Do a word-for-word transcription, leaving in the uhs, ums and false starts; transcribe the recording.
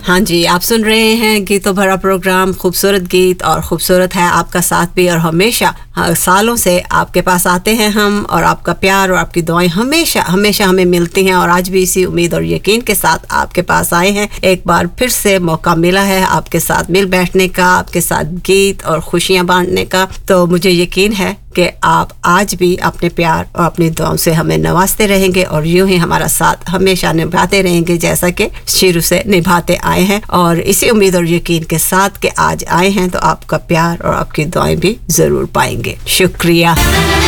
हाँ जी, आप सुन रहे हैं गीतों भरा प्रोग्राम, खूबसूरत गीत और खूबसूरत है आपका साथ भी। और हमेशा सालों से आपके पास आते हैं हम, और आपका प्यार और आपकी दुआएं हमेशा हमेशा हमें मिलती हैं। और आज भी इसी उम्मीद और यकीन के साथ आपके पास आए हैं। एक बार फिर से मौका मिला है आपके साथ मिल बैठने का, आपके साथ गीत और खुशियां बांटने का। तो मुझे यकीन है कि आप आज भी अपने प्यार और अपनी दुआओं से हमें नवाजते रहेंगे और यूं ही हमारा साथ हमेशा निभाते रहेंगे, जैसा कि शुरू से निभाते आए हैं। और इसी उम्मीद और यकीन के साथ कि आज आए हैं तो आपका प्यार और आपकी दुआएं भी जरूर पाएंगे। शुक्रिया।